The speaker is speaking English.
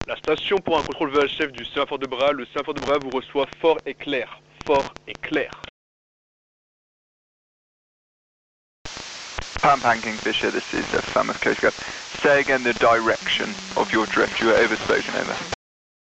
La station pour un contrôle VHF du sémaphore de Bréal. Le sémaphore de Bréal vous reçoit fort et clair. Fort et clair. Pan Kingfisher, this is Falmouth Coast Guard. Say again the direction of your drift. You were overspoken, over.